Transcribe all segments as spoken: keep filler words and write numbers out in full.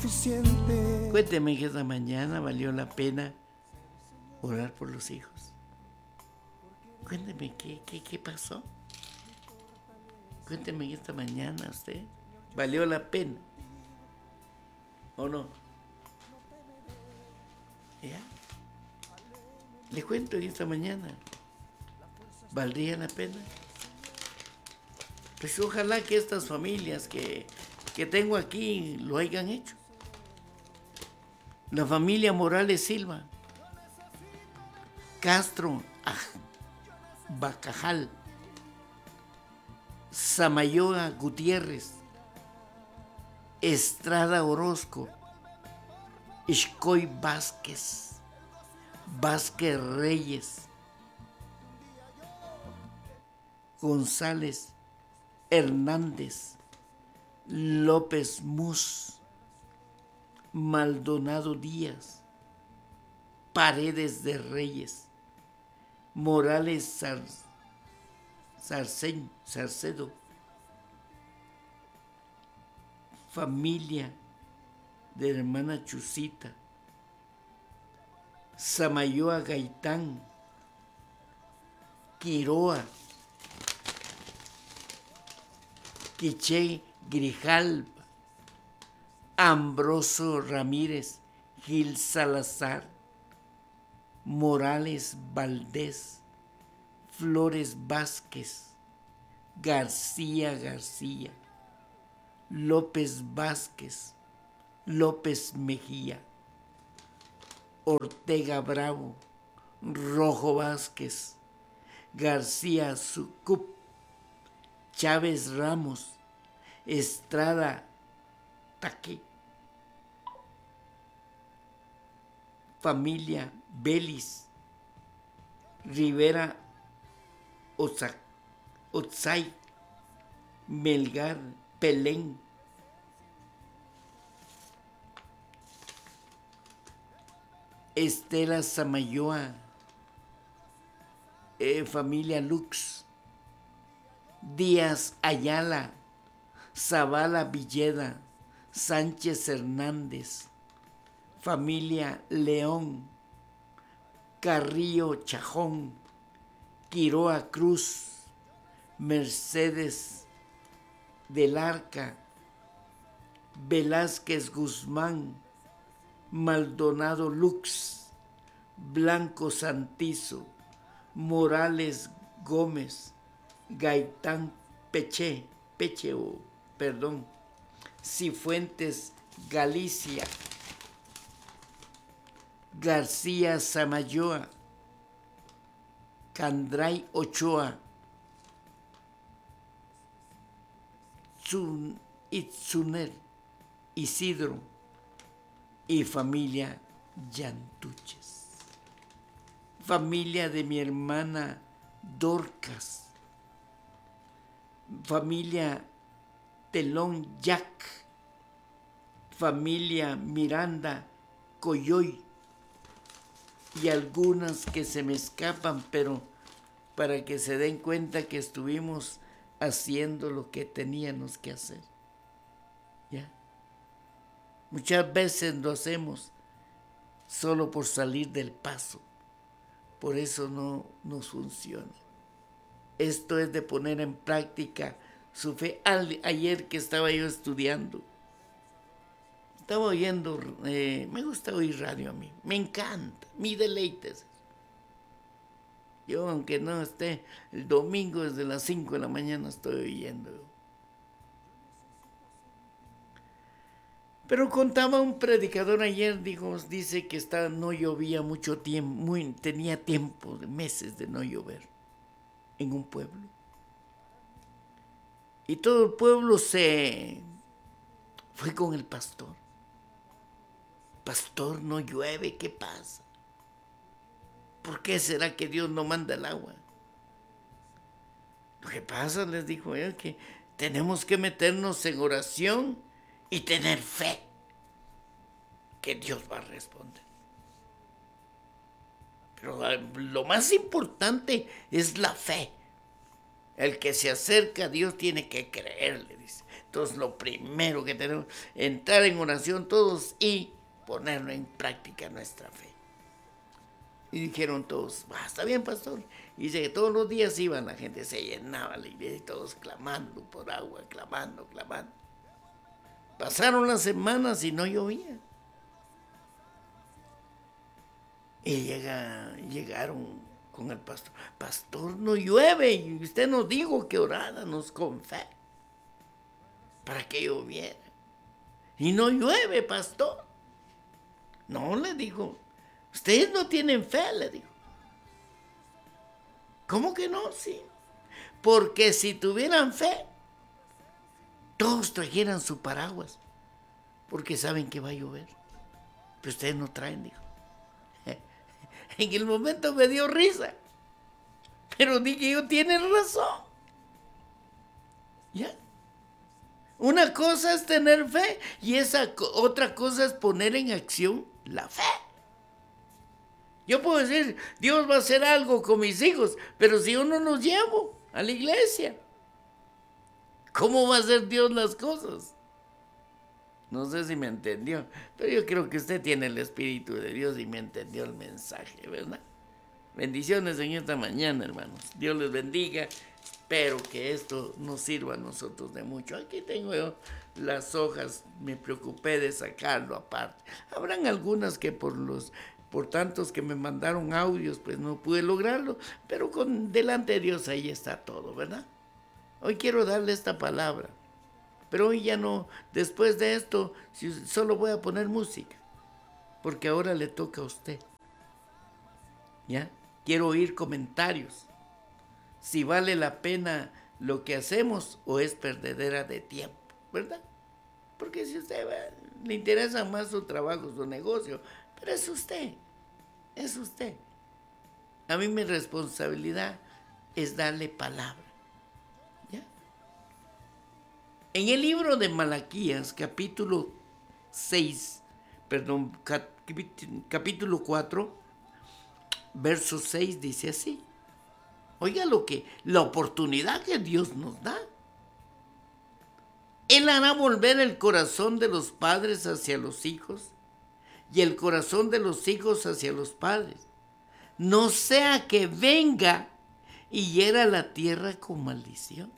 suficiente. Cuénteme que esta mañana valió la pena orar por los hijos. Cuénteme qué, qué, qué pasó. Cuénteme que esta mañana usted valió la pena. ¿O no? ¿Ya? Le cuento que esta mañana valdría la pena. Pues ojalá que estas familias que, que tengo aquí lo hayan hecho. La familia Morales Silva, Castro Bacajal, Samayoa Gutiérrez, Estrada Orozco, Ishcoy Vázquez, Vázquez Reyes, González Hernández, López Mus, Maldonado Díaz, Paredes de Reyes, Morales Sar, Sarceñ, Sarcedo, familia de la hermana Chusita, Samayoa Gaitán, Quiroa, Quiché Grijalva, Ambroso Ramírez, Gil Salazar, Morales Valdés, Flores Vázquez, García García, López Vázquez, López Mejía, Ortega Bravo, Rojo Vázquez, García Sucup, Chávez Ramos, Estrada Taque, familia Belis, Rivera Otzay, Melgar, Pelén, Estela Samayoa, eh, familia Lux, Díaz Ayala, Zavala Villeda, Sánchez Hernández, familia León, Carrillo Chajón, Quiroa Cruz, Mercedes del Arca, Velázquez Guzmán, Maldonado Lux, Blanco Santizo, Morales Gómez, Gaitán Peche, Peche, oh, perdón, Cifuentes Galicia, García Samayoa, Candray Ochoa, Itzuner Isidro y familia Yantuches. Familia de mi hermana Dorcas, familia Telón Jack, familia Miranda Coyoy y algunas que se me escapan, pero para que se den cuenta que estuvimos haciendo lo que teníamos que hacer. ¿Ya? Muchas veces lo hacemos solo por salir del paso. Por eso no nos funciona. Esto es de poner en práctica su fe. Ayer que estaba yo estudiando, estaba oyendo, eh, me gusta oír radio a mí, me encanta, mi deleite es eso. Yo, aunque no esté, el domingo desde las cinco de la mañana estoy oyendo. Pero contaba un predicador ayer, digo, dice que está, no llovía mucho tiempo, muy, tenía tiempo, meses de no llover en un pueblo. Y todo el pueblo se fue con el pastor. Pastor, no llueve, ¿qué pasa? ¿Por qué será que Dios no manda el agua? Lo que pasa, les dijo él, que tenemos que meternos en oración y tener fe que Dios va a responder. Pero lo más importante es la fe. El que se acerca a Dios tiene que creerle, dice. Entonces lo primero que tenemos, entrar en oración todos y ponerlo en práctica nuestra fe. Y dijeron todos, ah, está bien, pastor. Y dice que todos los días iban, la gente se llenaba la iglesia y todos clamando por agua, clamando, clamando. Pasaron las semanas y no llovía. Y llega, llegaron con el pastor. Pastor, no llueve y usted nos dijo que oráramos con fe para que lloviera. Y no llueve, pastor. No, le dijo. Ustedes no tienen fe, le dijo. ¿Cómo que no? Sí. Porque si tuvieran fe, todos trajeran su paraguas. Porque saben que va a llover. Pero ustedes no traen, dijo. En el momento me dio risa. Pero dije yo, tienen razón. ¿Ya? Una cosa es tener fe y esa otra cosa es poner en acción la fe. Yo puedo decir, Dios va a hacer algo con mis hijos, pero si yo no los llevo a la iglesia, ¿cómo va a hacer Dios las cosas? No sé si me entendió, pero yo creo que usted tiene el Espíritu de Dios y me entendió el mensaje, ¿verdad? Bendiciones en esta mañana, hermanos. Dios les bendiga. Espero que esto nos sirva a nosotros de mucho. Aquí tengo yo las hojas, me preocupé de sacarlo aparte. Habrán algunas que por los por tantos que me mandaron audios, pues no pude lograrlo, pero con delante de Dios ahí está todo, ¿verdad? Hoy quiero darle esta palabra, pero hoy ya no, después de esto, solo voy a poner música, porque ahora le toca a usted. ¿Ya? Quiero oír comentarios. Si vale la pena lo que hacemos o es perdedera de tiempo, ¿verdad? Porque si a usted va, le interesa más su trabajo, su negocio, pero es usted, es usted. A mí mi responsabilidad es darle palabra. ¿Ya? En el libro de Malaquías, capítulo seis, perdón, capítulo cuatro, verso seis dice así. Oiga lo que, la oportunidad que Dios nos da. Él hará volver el corazón de los padres hacia los hijos y el corazón de los hijos hacia los padres. No sea que venga y hiera la tierra con maldición.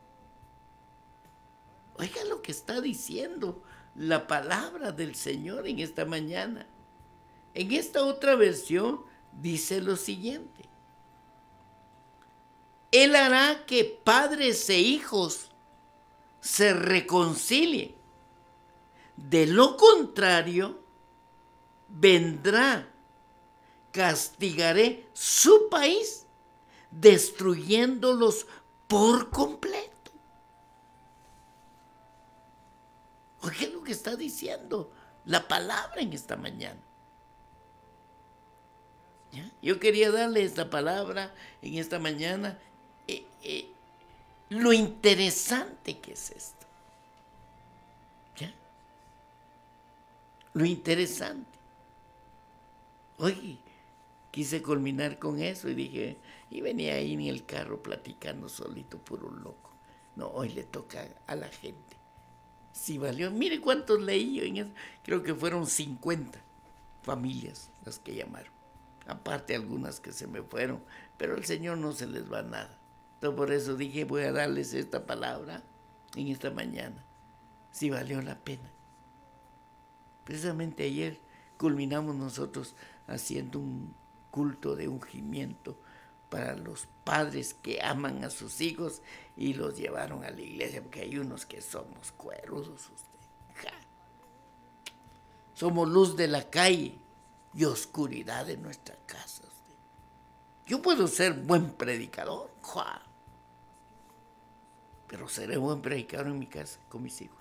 Oiga lo que está diciendo la palabra del Señor en esta mañana. En esta otra versión dice lo siguiente. Él hará que padres e hijos se reconcilien. De lo contrario, vendrá, castigaré su país, destruyéndolos por completo. Oiga lo que está diciendo la palabra en esta mañana. ¿Ya? Yo quería darle esta palabra en esta mañana. Eh, eh, lo interesante que es esto. ¿Ya? Lo interesante. Oye, quise culminar con eso y dije, y venía ahí en el carro platicando solito, puro loco. No, hoy le toca a la gente. Si valió, mire cuántos leí yo en eso. Creo que fueron cincuenta familias las que llamaron. Aparte algunas que se me fueron, pero al Señor no se les va nada. Entonces por eso dije, voy a darles esta palabra en esta mañana. Si valió la pena. Precisamente ayer culminamos nosotros haciendo un culto de ungimiento para los padres que aman a sus hijos y los llevaron a la iglesia, porque hay unos que somos cuerudos, usted. Ja. Somos luz de la calle y oscuridad de nuestra casa. Usted. Yo puedo ser buen predicador, ja. Pero seré buen predicador en mi casa con mis hijos.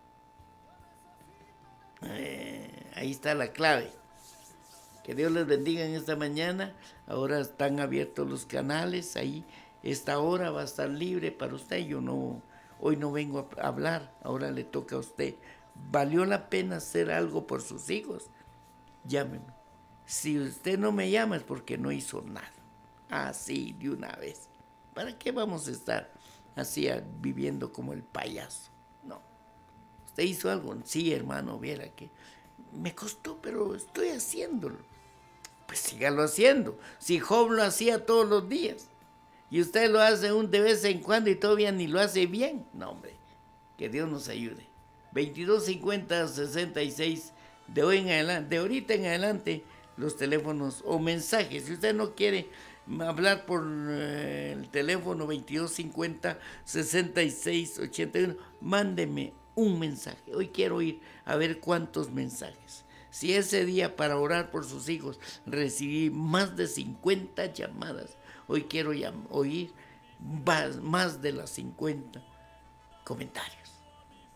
Eh, ahí está la clave. Que Dios les bendiga en esta mañana. Ahora están abiertos los canales. Ahí esta hora va a estar libre para usted. Yo no, hoy no vengo a hablar. Ahora le toca a usted. ¿Valió la pena hacer algo por sus hijos? Llámeme. Si usted no me llama es porque no hizo nada. Así de una vez. ¿Para qué vamos a estar hacía viviendo como el payaso. No. ¿Usted hizo algo? Sí, hermano, viera que me costó, pero estoy haciéndolo. Pues sígalo haciendo. Si Job lo hacía todos los días y usted lo hace un de vez en cuando y todavía ni lo hace bien, no, hombre, que Dios nos ayude. veintidós cincuenta sesenta y seis, de hoy en adelante, de ahorita en adelante, los teléfonos o mensajes. Si usted no quiere hablar por eh, el teléfono veintidós cincuenta sesenta y seis ochenta y uno, mándeme un mensaje. Hoy quiero ir a ver cuántos mensajes. Si ese día para orar por sus hijos recibí más de cincuenta llamadas, hoy quiero oír más, más de las cincuenta comentarios.